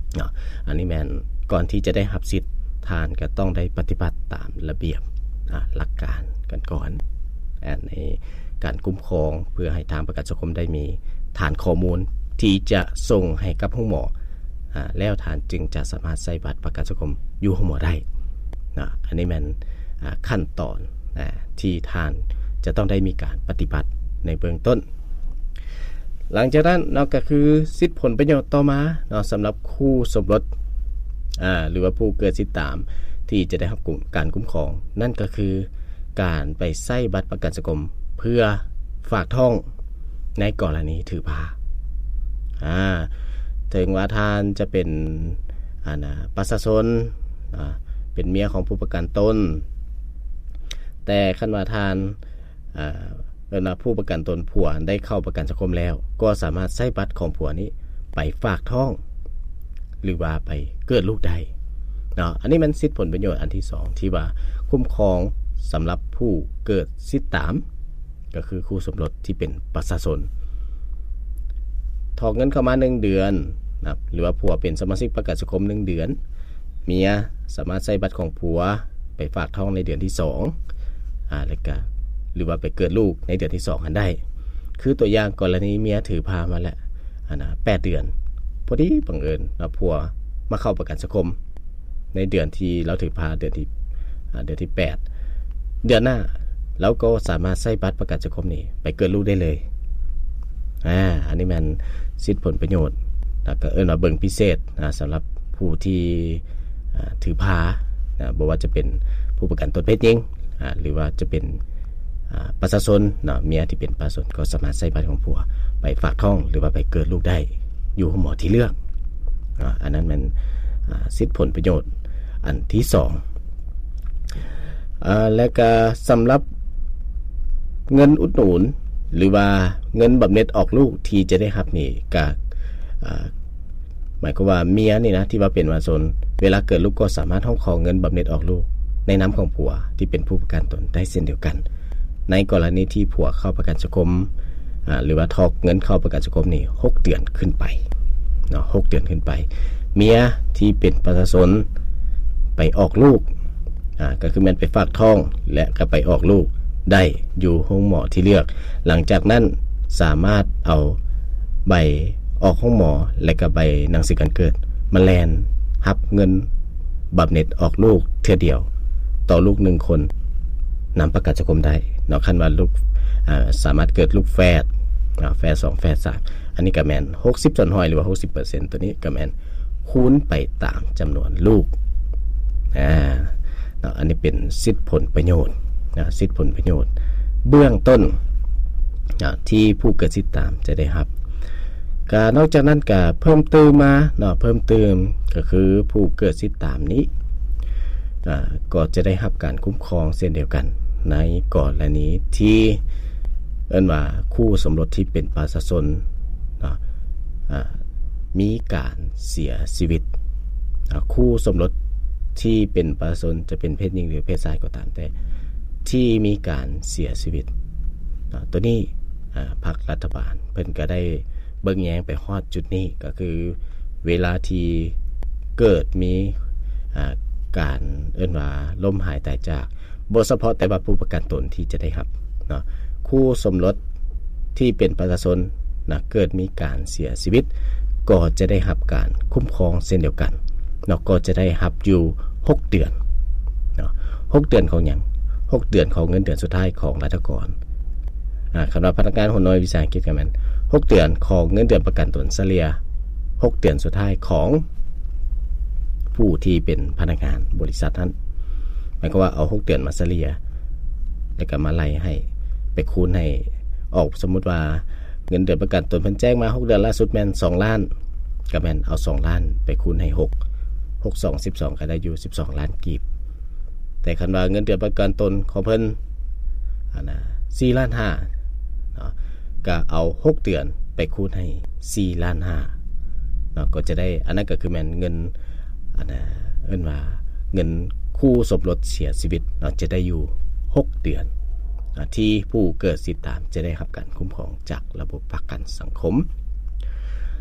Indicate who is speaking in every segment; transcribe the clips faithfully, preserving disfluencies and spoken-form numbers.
Speaker 1: เนาะอันนี้แม่นก่อนที่จะได้รับสิทธิ์ทานก็ต้องได้ปฏิบัติตามระเบียบหลักการกันก่อนในการคุ้มครองเพื่อให้ทางประกันสังคมได้มีฐานข้อมูลที่จะส่งให้กับห้องหมอแล้วฐานจึงจะสามารถใช้บัตรประกันสังคมอยู่ห้องหมอได้นะอันนี้มันขั้นตอนที่ทานจะต้องได้มีการปฏิบัติในเบื้องต้นหลังจากนั้นเนาะก็คือสิทธิผลประโยชน์ต่อมาเนาะสำหรับคู่สมรสอ่าหรือว่าผู้เกิดสิทธิตามที่จะได้รับการคุ้มครองนั่นก็คือการไปใช้บัตรประกันสังคมเพื่อฝากท้องในกรณีถือพาอ่าถึงว่าทานจะเป็นอ่านะประชาชนอ่าเป็นเมียของผู้ประกันตนแต่คันว่าทานอ่าเมื่อผู้ประกันตนผัวได้เข้าประกันสังคมแล้วก็สามารถใช้บัตรของผัวนี้ไปฝากท้องหรือว่าไปเกิดลูกได้เนาะอันนี้มันสิทธิผลประโยชน์อันที่สองที่ว่าคุ้มครองสำหรับผู้เกิดสิทธิตามก็คือคู่สมรสที่เป็นประชาชนถอนเงินเข้ามาหนึ่งเดือนนะหรือว่าผัวเป็นสมาชิกประกันสังคมหนึ่งเดือนเมียสามารถใช้บัตรของผัวไปฝากท้องในเดือนที่สองอ่าแล้วก็หรือว่าไปเกิดลูกในเดือนที่สองกันได้คือตัวอย่างกรณีเมียถือพามาแล้วอ่านะแปดเดือนพอดีบังเอิญนะผัวมาเข้าประกันสังคมในเดือนที่เราถือพาเดือนที่อ่าเดือนที่แปดเดือนหน้าเราก็สามารถใช้บัตรประกันสังคมนี้ไปเกิดลูกได้เลยอ่าอันนี้มันสิทธิผลประโยชน์แล้วก็เอิ้นว่าเบิ่งพิเศษนะสำหรับผู้ที่ถือพานะบ่ว่าจะเป็นผู้ประกันตนเพศหญิงอ่าหรือว่าจะเป็นประชาชนเนาะเมียที่เป็นประชาชนก็สามารถใช้บัตรของผัวไปฝากท้องหรือว่าไปเกิดลูกได้อยู่หมอที่เลือกอ่าอันนั้นมันสิทธิผลประโยชน์อันที่สองอ่าและก็สำหรับเงินอุดหนุนหรือว่าเงินบำเหน็จออกลูกที่จะได้รับนี่ก็หมายความว่าเมียนี่นะที่ว่าเป็นประชาชนเวลาเกิดลูกก็สามารถห้องขอเงินบำเหน็จออกลูกในนามของผัวที่เป็นผู้ประกันตนได้เช่นเดียวกันในกรณีที่ผัวเข้าประกันสังคมอ่าหรือว่าทอกเงินเข้าประกันสังคมนี่หกเดือนขึ้นไปเนาะหกเดือนขึ้นไปเมียที่เป็นประชาชนไปออกลูกอ่าก็คือมันไปฝากท้องและก็ไปออกลูกได้อยู่ห้องหมอที่เลือกหลังจากนั้นสามารถเอาใบออกห้องหมอและก็ใบหนังสือการเกิดมาแลนรับเงินบำเหน็จออกลูกเทื่อเดียวต่อลูกหนึ่งคนนำประกันสังคมได้เนาะคันว่าลูกอ่าสามารถเกิดลูกแฝดอ่าแฝดสองแฝดสามอันนี้ก็แม่นหกสิบส่วนห้อยหรือว่า หกสิบเปอร์เซ็นต์ ตัวนี้ก็แม่นคูณไปตามจำนวนลูกอ่าเนาะอันนี้เป็นสิทธิผลประโยชน์นะสิทธิผลประโยชน์เบื้องต้นนะที่ผู้เกิดสิทธิตามจะได้รับก็นอกจากนั้นก็เพิ่มเติมมาเนาะเพิ่มเติมก็คือผู้เกิดสิทธิตามนี้อ่าก็จะได้รับการคุ้มครองเช่นเดียวกันในกรณีที่เอิ้นว่าคู่สมรสที่เป็นประชาชนนะอ่ามีการเสียชีวิตคู่สมรสที่เป็นประชาชนจะเป็นเพศหญิงหรือเพศชายก็ตามแต่ที่มีการเสียชีวิตตัวนี้พรรครัฐบาลเพิ่นก็ได้เบิ่งแยงไปฮอดจุดนี้ก็คือเวลาที่เกิดมีการเอิ้นว่าล้มหายตายจากบ่เฉพาะแต่ว่าผู้ประกันตนที่จะได้รับเนาะคู่สมรสที่เป็นประชาชนนะเกิดมีการเสียชีวิตก็จะได้รับการคุ้มครองเช่นเดียวกันเนาะก็จะได้รับอยู่หกเดือนเนาะหกเดือนของหยังหกเดือนของเงินเดือนสุดท้ายของรัฐกรอ่าคำว่าพนักงานหัวหน้อยวิสาหกิจกันแม่นหกเดือนของเงินเดือนประกันตนเฉลี่ยหกเดือนสุดท้ายของผู้ที่เป็นพนักงานบริษัทนั้นหมายความว่าเอาหกเดือนมาเฉลี่ยแล้วก็มาไล่ให้ไปคูณให้ออกสมมุติว่าเงินเดือนประกันตนเพิ่นแจ้งมาหกเดือนล่าสุดแม่นสองล้านก็แม่นเอาสองล้านไปคูณให้หก หก สอง สิบสองก็ได้อยู่สิบสองล้านกีบแต่คันว่าเงินเดือนประกันตนของเพิ่นอันน่ะสี่ล้านห้าเนาะก็เอาหกเดือนไปคูณให้สี่ล้านห้าเนาะก็จะได้อันนั้นก็คือแม่นเงินอันน่ะเอิ้นว่าเงินคู่สมรสเสียชีวิตเนาะจะได้อยู่หกเดือนที่ผู้เกิดสิทธิตามจะได้รับการคุ้มครองจากระบบประกันสังคม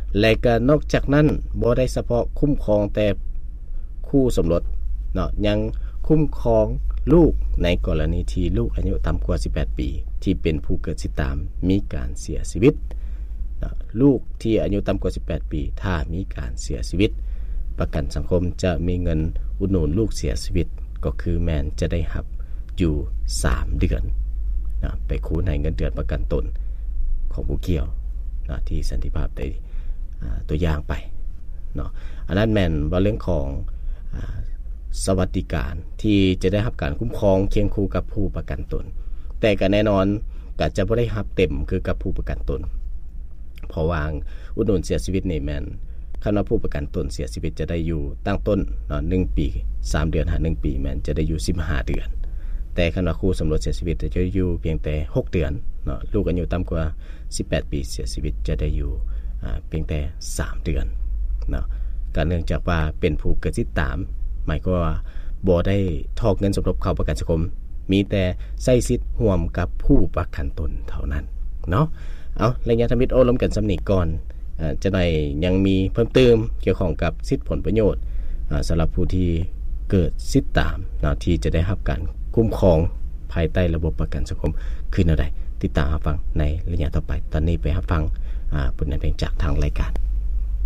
Speaker 1: และก็นอกจากนั้นบ่ได้เฉพาะคุ้มครองแต่คู่สมรสเนาะยังคุ้มครองลูกในกรณีที่ลูกอายุต่ำกว่าสิบแปดปีที่เป็นผู้เกิดสิตามมีการเสียชีวิตนะลูกที่อายุต่ำกว่าสิบแปดปีถ้ามีการเสียชีวิตประกันสังคมจะมีเงินอุดหนุนลูกเสียชีวิตก็คือแม่นจะได้รับอยู่สามเดือนนะไปคูณให้เงินเดือนประกันตนของผู้เกี่ยวนะที่สันติภาพได้ตัวอย่างไปเนาะอันนั้นแม่นว่าเรื่องของสวัสดิการที่จะได้รับการคุ้มครองเคียงคู่กับผู้ประกันตนแต่ก็แน่นอนก็จะบ่ได้รับเต็มคือกับผู้ประกันตนเพราะว่าอุดหนุนเสียชีวิตนี่แม่นคันว่าผู้ประกันตนเสียชีวิตจะได้อยู่ตั้งต้นเนาะหนึ่งปีสามเดือนหาหนึ่งปีแม่นจะได้อยู่สิบห้าเดือนแต่คันว่าคู่สมรสเสียชีวิตจะอยู่เพียงแต่หกเดือนเนาะลูกอายุต่ำกว่าสิบแปดปีเสียชีวิตจะได้อยู่อ่าเพียงแต่สามเดือนเนาะก็เนื่องจากว่าเป็นผู้เกิดสิทธิ์ตามหมายความว่าบ่ได้ทอกเงินสมทบเข้าประกันสังคมมีแต่ใช้สิทธิ์ร่วมกับผู้ประกันตนเท่านั้นเนาะเอาระยะธมิตรโอ้ล้มกันสำนีก่อนอ่าจะได้ยังมีเพิ่มเติมเกี่ยวข้องกับสิทธิผลประโยชน์อ่าสำหรับผู้ที่เกิดสิทธิ์ตามเนาะที่จะได้รับการคุ้มครองภายใต้ระบบประกันสังคมคือแนวใดติดตามรับฟังในระยะต่อไปตอนนี้ไปรับฟังอ่าผลงานเพลงจากทางรายการ